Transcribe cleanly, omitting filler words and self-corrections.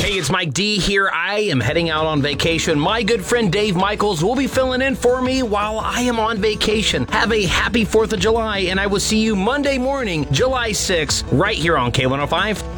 Hey, it's Mike D here. I am heading out on vacation. My good friend Dave Michaels will be filling in for me while I am on vacation. Have a happy 4th of July, and I will see you Monday morning, July 6th, right here on K105.